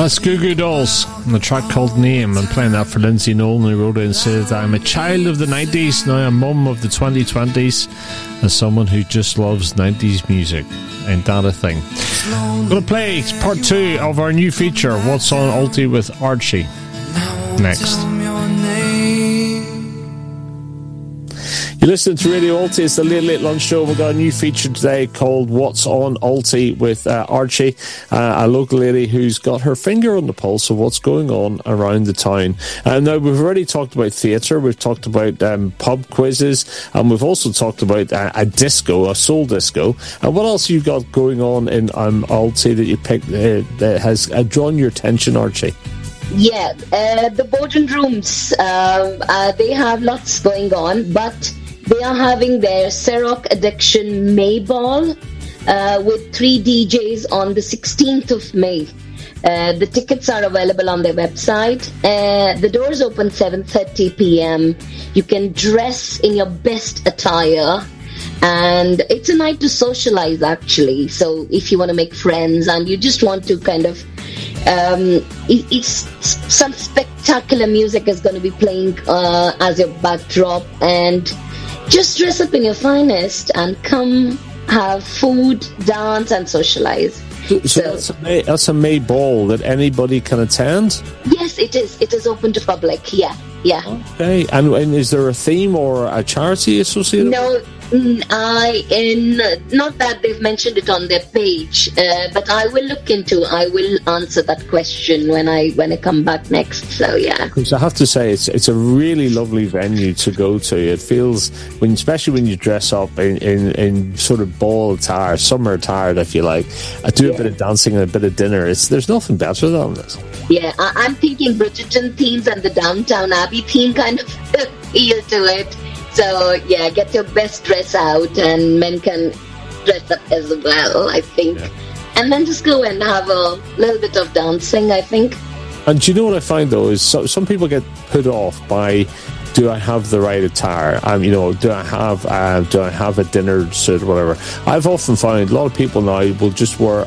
That's Goo Goo Dolls and the track called Name. I'm playing that for Lindsay Nolan, who wrote it and said, I'm a child of the 90s, now a mum of the 2020s, and someone who just loves 90s music. Ain't that a thing? I'm going to play part 2 of our new feature, What's on Alti with Archie. Next. You're listening to Radio Alti. It's the Late Late Lunch Show. We've got a new feature today called What's on Alti with Archie, a local lady who's got her finger on the pulse of what's going on around the town. Now, we've already talked about theatre, we've talked about pub quizzes, and we've also talked about a disco, a soul disco. And what else you got going on in Alti that you picked that has drawn your attention, Archie? Yeah, the boarding rooms, they have lots going on, but they are having their Ciroc Addiction May Ball with 3 DJs on the 16th of May. The tickets are available on their website. The doors open 7:30 p.m. You can dress in your best attire. And it's a night to socialize, actually. So if you want to make friends and you just want to kind of... it's some spectacular music is going to be playing as your backdrop, and just dress up in your finest and come have food, dance, and socialize. So that's a May ball that anybody can attend? Yes, it is. It is open to public, yeah. Okay, and is there a theme or a charity associated? No, not that they've mentioned it on their page, but I will answer that question when I come back next. So yeah, because I have to say it's a really lovely venue to go to. It feels especially when you dress up in sort of ball attire, summer attire, if you like. I do a bit of dancing and a bit of dinner. There's nothing better than this. Yeah, I'm thinking Bridgerton themes and the Downtown Abbey theme kind of feel to it. So, yeah, get your best dress out, and men can dress up as well, I think. Yeah. And then just go and have a little bit of dancing, I think. And do you know what I find, though, is some people get put off by, do I have the right attire? Do I have a dinner suit or whatever? I've often found a lot of people now will just wear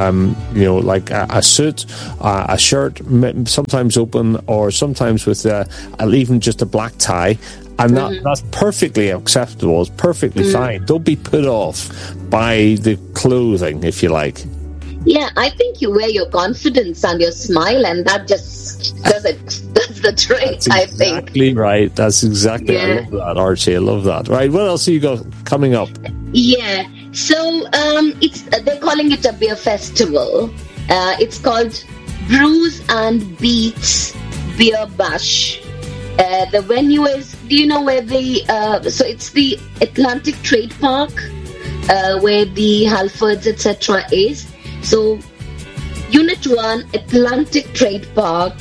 like a suit, a shirt, sometimes open, or sometimes with even just a black tie. And that's perfectly acceptable. It's perfectly fine. Don't be put off by the clothing, if you like. Yeah, I think you wear your confidence and your smile, and that just does it. That's the trick, I think. Exactly right. That's exactly. Yeah. I love that, Archie. I love that. Right. What else have you got coming up? Yeah. So they're calling it a beer festival. It's called Brews and Beats Beer Bash. The venue is, do you know where so it's the Atlantic Trade Park, where the Halfords, etc. is. So, Unit 1, Atlantic Trade Park,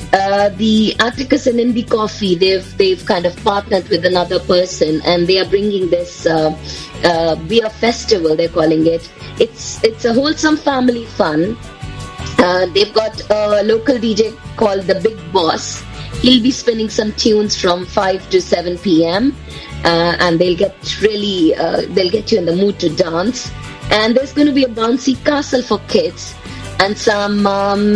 the Atticus and Indie Coffee, they've kind of partnered with another person, and they are bringing this beer festival, they're calling it. It's a wholesome family fun. They've got a local DJ called The Big Boss. He'll be spinning some tunes from 5 to 7 p.m. And they'll get you in the mood to dance. And there's going to be a bouncy castle for kids and some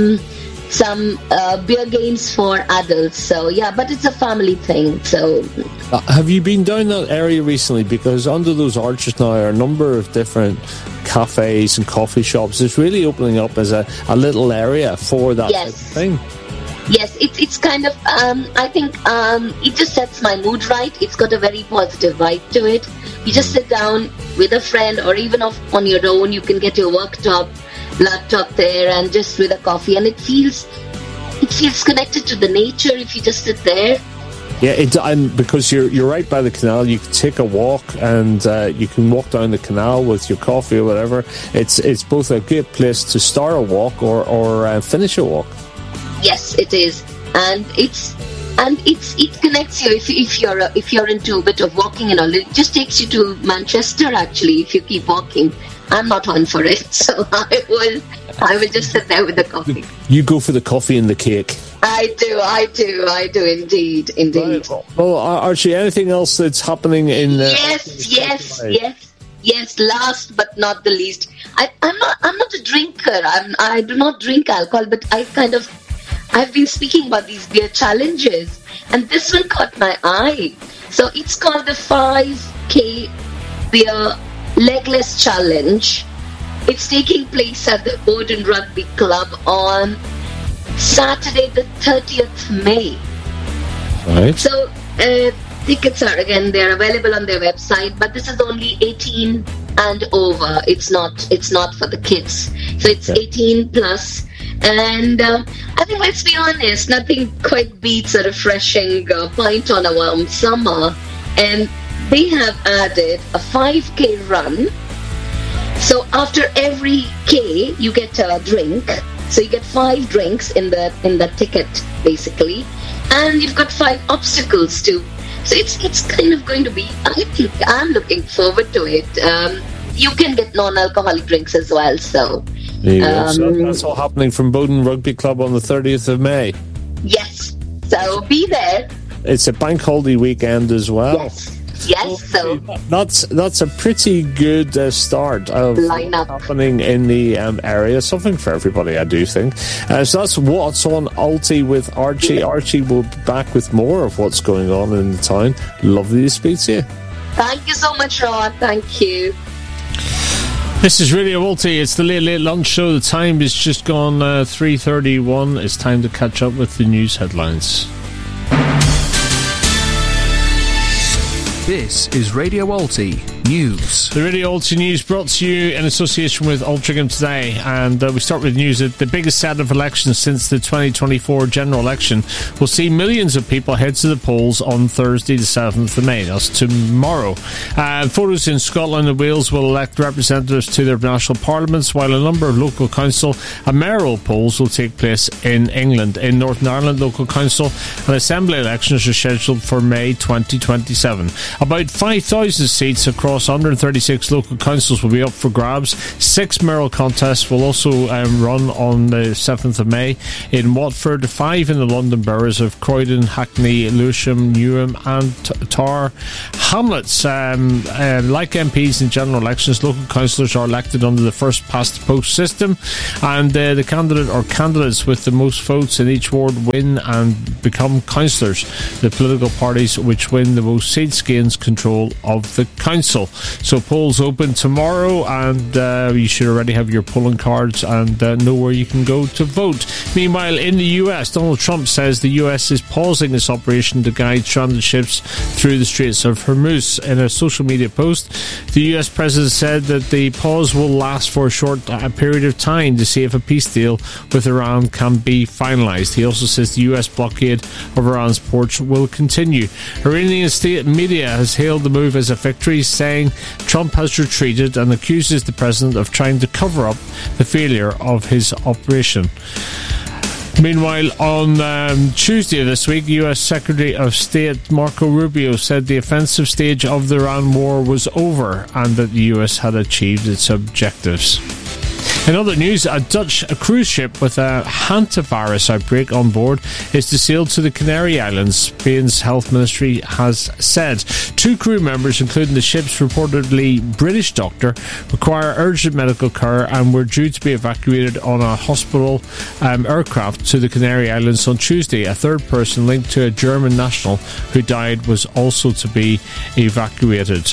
beer games for adults. So yeah, but it's a family thing. So have you been down that area recently? Because under those arches now are a number of different cafes and coffee shops. It's really opening up as a little area for that type of thing. Yes, it's kind of, I think it just sets my mood right. It's got a very positive vibe to it. You just sit down with a friend or even on your own. You can get your laptop there and just with a coffee. And it feels connected to the nature if you just sit there. Yeah, and because you're right by the canal, you can take a walk and you can walk down the canal with your coffee or whatever. It's both a great place to start a walk or finish a walk. Yes, it is, and it connects you if you're into a bit of walking and all. It just takes you to Manchester. Actually, if you keep walking, I'm not on for it, so I will just sit there with the coffee. You go for the coffee and the cake. I do indeed. Right. Well, Archie, anything else that's happening in? Yes, last but not the least, I'm not a drinker. I do not drink alcohol, but I've been speaking about these beer challenges, and this one caught my eye. So it's called the 5K Beer Legless Challenge. It's taking place at the Bowden Rugby Club on Saturday, the 30th May. Right. So tickets they're available on their website, but this is only 18 and over. It's not for the kids. So it's 18 plus. And I think, let's be honest, nothing quite beats a refreshing pint on a warm summer. And they have added a 5K run. So after every K, you get a drink. So you get 5 drinks in the ticket, basically. And you've got 5 obstacles too. So it's kind of going to be, I think I'm looking forward to it. You can get non-alcoholic drinks as well. So so that's all happening from Bowden Rugby Club on the 30th of May. Yes. So be there. It's a bank holiday weekend as well. Yes, so that's a pretty good start of lineup happening in the area. Something for everybody, I do think. So that's what's on Alti with Archie. Archie will be back with more of what's going on in the town. Lovely to speak to you. Thank you so much, Rod. Thank you. This is Radio Alti. It's the Late Lunch Show. The time is just gone 3:31. It's time to catch up with the news headlines. This is Radio Alti News. The Radio Alti News brought to you in association with Altrincham Today, and we start with news that the biggest set of elections since the 2024 general election will see millions of people head to the polls on Thursday the 7th of May. That's tomorrow. Voters in Scotland and Wales will elect representatives to their national parliaments, while a number of local council and mayoral polls will take place in England. In Northern Ireland, local council and assembly elections are scheduled for May 2027. About 5,000 seats across 136 local councils will be up for grabs. 6 mayoral contests will also run on the 7th of May in Watford, 5 in the London boroughs of Croydon, Hackney, Lewisham, Newham and Tower Hamlets. Like MPs in general elections, local councillors are elected under the first past the post system, and the candidate or candidates with the most votes in each ward win and become councillors. The political parties which win the most seats gains control of the council. So polls open tomorrow, and you should already have your polling cards and know where you can go to vote. Meanwhile, in the US, Donald Trump says the US is pausing its operation to guide stranded ships through the Straits of Hormuz. In a social media post, the US president said that the pause will last for a short period of time to see if a peace deal with Iran can be finalized. He also says the US blockade of Iran's ports will continue. Iranian state media has hailed the move as a victory, saying Trump has retreated and accuses the president of trying to cover up the failure of his operation. Meanwhile, on Tuesday of this week, US Secretary of State Marco Rubio said the offensive stage of the Iran war was over and that the US had achieved its objectives. In other news, a Dutch cruise ship with a hantavirus outbreak on board is to sail to the Canary Islands, Spain's health ministry has said. 2 crew members, including the ship's reportedly British doctor, require urgent medical care and were due to be evacuated on a hospital aircraft to the Canary Islands on Tuesday. A third person linked to a German national who died was also to be evacuated.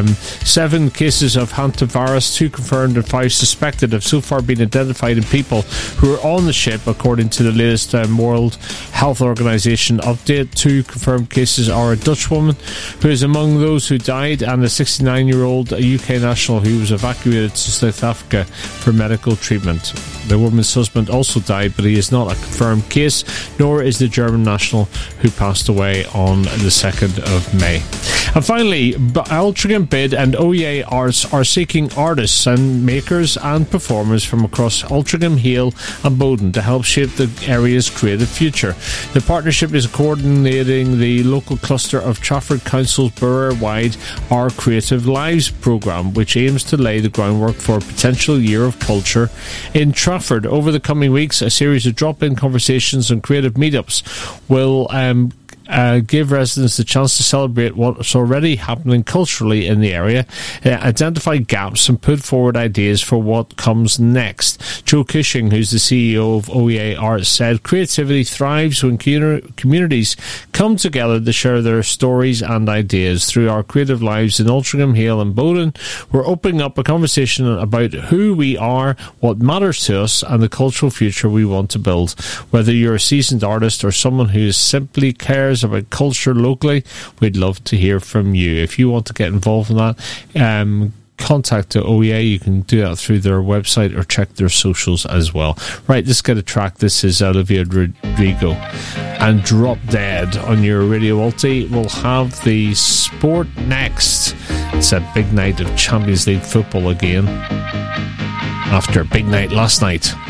7 cases of hantavirus, 2 confirmed and 5 suspected, have so far been identified in people who are on the ship, according to the latest World Health Organization update. 2 confirmed cases are a Dutch woman who is among those who died and a 69-year-old UK national who was evacuated to South Africa for medical treatment. The woman's husband also died, but he is not a confirmed case, nor is the German national who passed away on the 2nd of May. And finally, Altrincham Bid and OEA Arts are seeking artists and makers and performers from across Altrincham, Hale and Bowden to help shape the area's creative future. The partnership is coordinating the local cluster of Trafford Council's borough-wide Our Creative Lives programme, which aims to lay the groundwork for a potential year of culture in Trafford. Over the coming weeks, a series of drop-in conversations and creative meetups will give residents the chance to celebrate what's already happening culturally in the area, identify gaps and put forward ideas for what comes next. Joe Cushing, who's the CEO of OEA Arts, said creativity thrives when communities come together to share their stories and ideas. Through our creative lives in Altrincham, Hale and Bowden, we're opening up a conversation about who we are, what matters to us, and the cultural future we want to build. Whether you're a seasoned artist or someone who simply cares about culture locally, we'd love to hear from you. If you want to get involved in that, contact the OEA. You can do that through their website or check their socials as well. Right, let's get a track. This is Olivia Rodrigo and Drop Dead on your Radio Ulti. We'll have the sport next. It's a big night of Champions League football again after a big night last night.